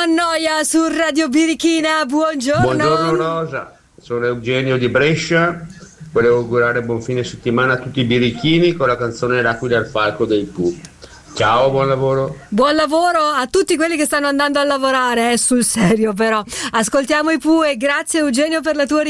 Annoia su Radio Birichina, buongiorno. Buongiorno Rosa, sono Eugenio di Brescia, volevo augurare buon fine settimana a tutti i birichini con la canzone L'Aquila al Falco dei Pooh. Ciao, buon lavoro. Buon lavoro a tutti quelli che stanno andando a lavorare, sul serio però. Ascoltiamo i Pooh e grazie Eugenio per la tua richiesta.